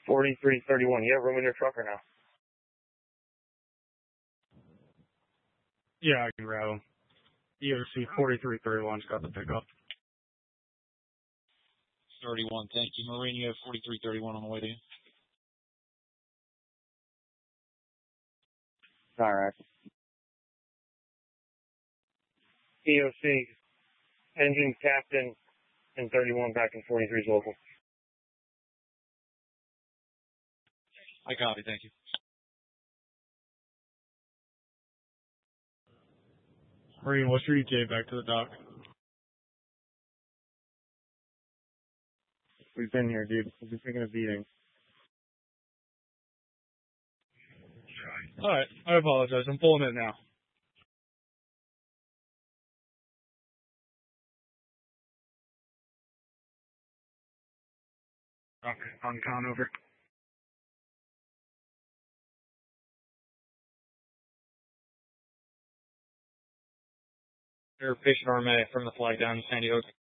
4331. You have room in your truck or no? Yeah, I can grab him. EOC 4331's got the pickup. 31, thank you. Marine, you have 4331 on the way to you. Alright. EOC, engine captain, and 31 back in 43's local. I copy, thank you. Marine, what's your ETA back to the dock? We've been here, dude. We've been taking a beating. Alright, I apologize. I'm pulling it now. Okay, on count over. Air Patient RMA from the flag down in San Diego.